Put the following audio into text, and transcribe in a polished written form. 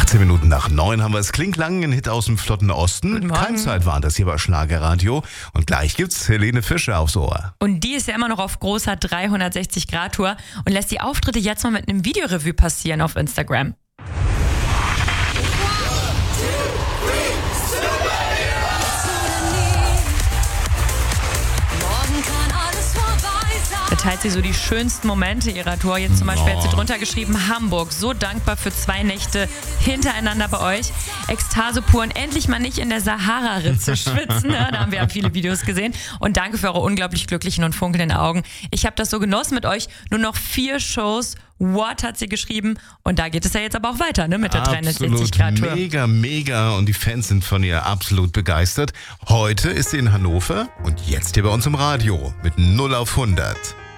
18 Minuten nach 9 haben wir es. Klingt lang, ein Hit aus dem flotten Osten. Guten Morgen. Keimzeit waren das hier bei Schlagerradio. Und gleich gibt's Helene Fischer aufs Ohr. Und die ist ja immer noch auf großer 360-Grad-Tour und lässt die Auftritte jetzt mal mit einem Videorevue passieren auf Instagram. Da teilt sie so die schönsten Momente ihrer Tour. Jetzt zum Beispiel hat sie drunter geschrieben, Hamburg, so dankbar für 2 Nächte hintereinander bei euch. Ekstase pur und endlich mal nicht in der Sahara-Ritze schwitzen. Ne? Da haben wir viele Videos gesehen. Und danke für eure unglaublich glücklichen und funkelnden Augen. Ich habe das so genossen mit euch. Nur noch 4 Shows. What hat sie geschrieben? Und da geht es ja jetzt aber auch weiter, ne, mit der 360-Grad-Tour. Mega. Und die Fans sind von ihr absolut begeistert. Heute ist sie in Hannover und jetzt hier bei uns im Radio mit 0 auf 100.